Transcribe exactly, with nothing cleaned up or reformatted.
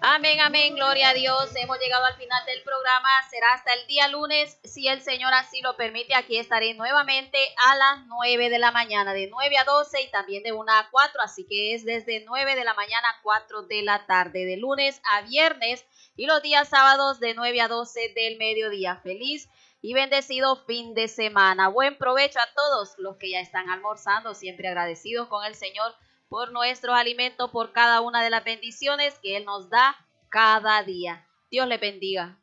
Amén, amén, gloria a Dios. Hemos llegado al final del programa. Será hasta el día lunes, si el Señor así lo permite. Aquí estaré nuevamente a las nueve de la mañana, de nueve a doce y también de una a cuatro. Así que es desde nueve de la mañana a cuatro de la tarde, de lunes a viernes, y los días sábados de nueve a doce del mediodía. Feliz y bendecido fin de semana. Buen provecho a todos los que ya están almorzando, siempre agradecidos con el Señor por nuestros alimentos, por cada una de las bendiciones que Él nos da cada día. Dios les bendiga.